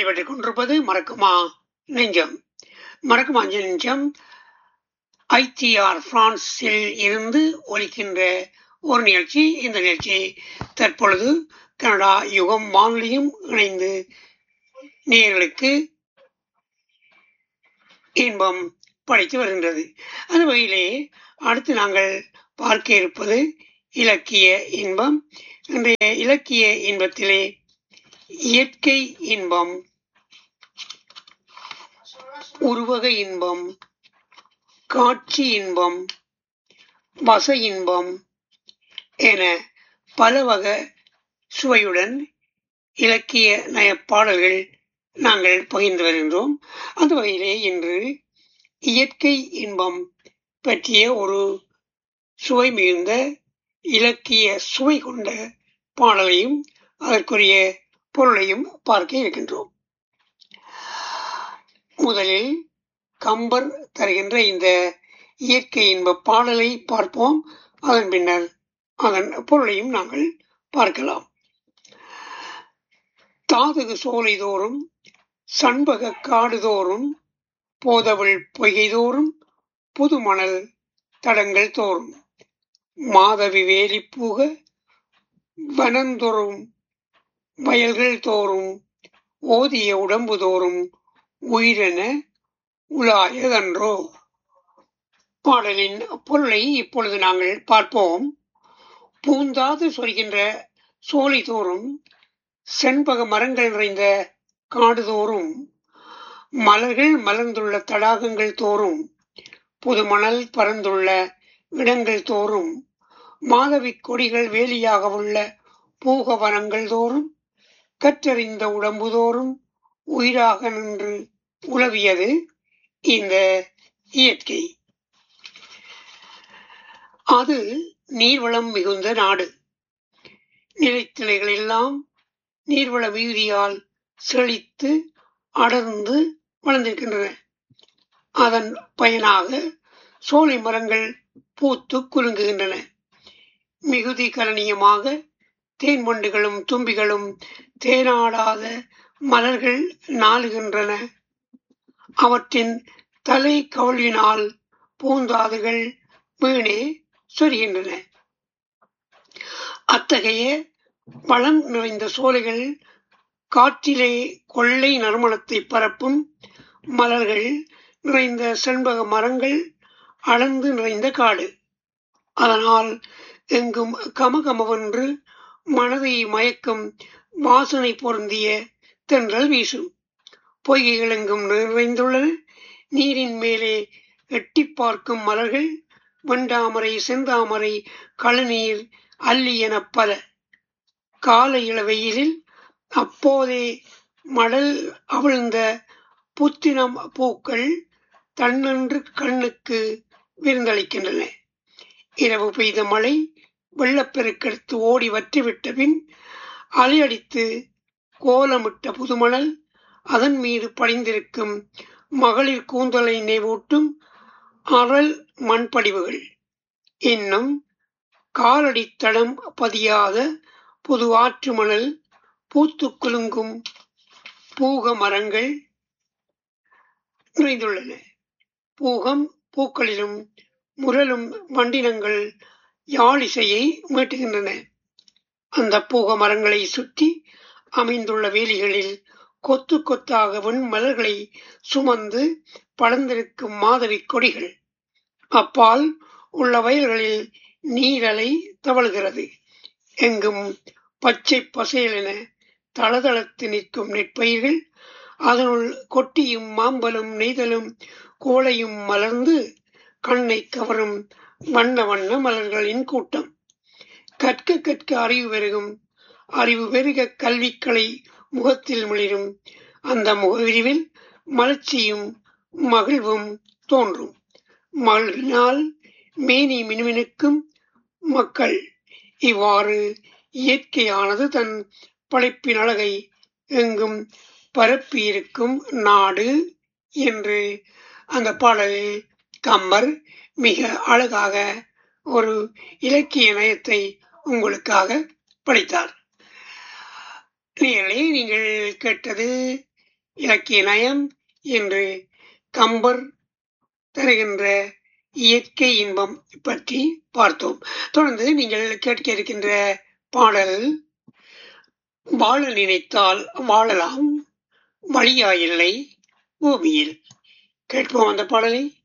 நடைபெற்றுக் கொண்டிருப்பது மறக்குமா நெஞ்சம். மறக்குமா நெஞ்சம் ஐடிஆர் பிரான்சில் இருந்து ஒலிக்கின்ற ஒரு நிகழ்ச்சி. இந்த நிகழ்ச்சி தற்பொழுது கனடா யுகம் வானொலியும் இணைந்து நேயர்களுக்கு இன்பம் படைத்து வருகின்றது. அந்த வகையிலே அடுத்து நாங்கள் பார்க்க இருப்பது இலக்கிய இன்பம். இன்றைய இலக்கிய இன்பத்திலே இயற்கை இன்பம், உருவக இன்பம், காட்சி இன்பம், வச இன்பம் என பல வகை சுவையுடன் இலக்கிய நயப்பாடல்கள் நாங்கள் பகிர்ந்து வருகின்றோம். அந்த வகையிலே இன்று இயற்கை இன்பம் பற்றிய ஒரு சுவை மிகுந்த இலக்கிய சுவை கொண்ட பாடலையும் அதற்குரிய பொருளையும் பார்க்க இருக்கின்றோம். முதலில் கம்பர் தருகின்ற இந்த இயற்கை இன்ப பாடலை பார்ப்போம். அதன் பின்னர் அதன் பொருளையும் நாங்கள் பார்க்கலாம். தாதகு சோலை தோறும் சண்பக காடு தோறும் போதவள் பொய்கை தோறும் புதுமணல் தடங்கள் தோறும் மாதவி வேலி பூக வனந்தோறும் வயல்கள் தோறும் ஓதிய உடம்பு தோறும் உயிரென உலாயதன்றோ. பாடலின் பொருளை இப்பொழுது நாங்கள் பார்ப்போம். பூந்தாது சொல்கின்ற சோலை தோறும் செண்பக மரங்கள் நிறைந்த காடு தோறும் மலர்கள் மலர்ந்துள்ள தடாகங்கள் தோறும் புதுமணல் பறந்துள்ள இடங்கள் தோறும் மாதவி கொடிகள் வேலியாக உள்ள பூகவனங்கள் தோறும் கற்றறிந்த உடம்பு தோறும் உயிராக நின்று உலவியது இந்த இயற்கை. அது நீர்வளம் மிகுந்த நாடு. நிலைத்திலைகள் எல்லாம் நீர்வள மிகுதியால் செழித்து அடர்ந்து வளர்ந்திருக்கின்றன. அதன் பயனாக சோலை மரங்கள் பூத்து குலுங்குகின்றன. மிகுதி கலனியமாக தேன்வண்டுகளும் தும்பிகளும் தேனாடாத மலர்கள் நாளுகின்றன. அவற்றின் தலை கவிழ்வினால் பூந்தாதுகள் வீணே சொரிகின்றன. அத்தகைய வளம் நிறைந்த சோலைகள் காற்றிலே கொள்ளை நறுமணத்தை பரப்பும் மலர்கள் நிறைந்த செண்பக மரங்கள் அளந்து நிறைந்த காடு. அதனால் எங்கும் கமகமவென்று மனதை மயக்கும் வாசனை பொருந்திய தென்றல் வீசும். பொய்கைகள் எங்கும் நிறைந்துள்ளன. நீரின் மேலே எட்டி பார்க்கும் மலர்கள் வெண்டாமரை, செந்தாமரை, களநீர், அல்லி என பல. காலை இளவெயிலில் அப்போதே மடல் அவிழ்ந்த புத்தினம் பூக்கள் தன்னன்று கண்ணுக்கு விருந்தளிக்கின்றன. இரவு பெய்த மழை வெள்ளப்பெருக்கெடுத்து ஓடி வற்றிவிட்ட பின் அலையடித்து கோலமிட்ட புதுமணல் அதன் மீது படிந்திருக்கும் மகளிர் கூந்தலை நினைவூட்டும் அறல் மண்படிவுகள் இன்னும் காலடித்தடம் பதியாத புது ஆற்று மணல் பூத்து குலுங்கும் பூக மரங்கள் நிறைந்துள்ளன. பூகம் பூக்களிலும் முரலும் வண்டினங்கள் யாழிசையை மீட்டுகின்றன. அந்த பூக மரங்களை சுற்றி அமைந்துள்ள வேலிகளில் கொத்து கொத்தாக வெண்மலர்களை சுமந்து படர்ந்திருக்கும் மாதவி கொடிகள். அப்பால் உள்ள வயல்களில் நீரலை தவழ்கிறது. எங்கும் பச்சை பசேலென தளதளத்து நிற்கும் நெற்பயிர்கள். அதனுள் கொட்டியும் மாம்பலும் நெய்தலும் கோளையும் மலர்ந்து கண்ணை கவரும் வண்ண வண்ண மலர்களின் கூட்டம். கற்க கற்க அறிவு பெருகும், அறிவு பெருக கல்விக்களை முகத்தில் மிளிரும். அந்த முகவிரிவில் மலர்ச்சியும் மகிழ்வும் தோன்றும். மகிழ்வினால் மேனி மினுமினுக்கும் மக்கள். இவ்வாறு இயற்கையானது தன் படைப்பின் அழகை எங்கும் பரப்பியிருக்கும் நாடு என்று அந்த பாடலில் கம்பர் மிக அழகாக ஒரு இலக்கிய நயத்தை உங்களுக்காக படைத்தார். நீங்கள் கேட்டது இலக்கிய நயம் என்று கம்பர் தருகின்ற இயற்கை இன்பம் பற்றி பார்த்தோம். தொடர்ந்து நீங்கள் கேட்க இருக்கின்ற பாடல் வாழ நினைத்தால் வாழலாம், வழியாயில்லை பூமியில். கேட்போம் அந்த பாடலை.